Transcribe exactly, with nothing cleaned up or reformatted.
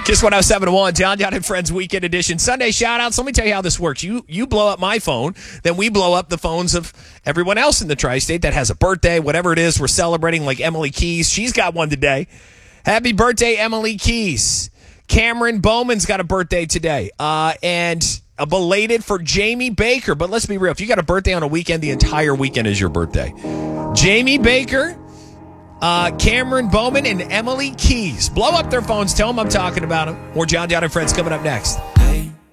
Kiss one oh seven point one, John John and Friends Weekend Edition. Sunday shout-outs. Let me tell you how this works. You you blow up my phone, then we blow up the phones of everyone else in the tri-state that has a birthday, whatever it is we're celebrating, like Emily Keys. She's got one today. Happy birthday, Emily Keys. Cameron Bowman's got a birthday today. Uh, and a belated for Jamie Baker. But let's be real. If you got a birthday on a weekend, the entire weekend is your birthday. Jamie Baker, Uh, Cameron Bowman and Emily Keys. Blow up their phones. Tell them I'm talking about them. More John John and Friends coming up next.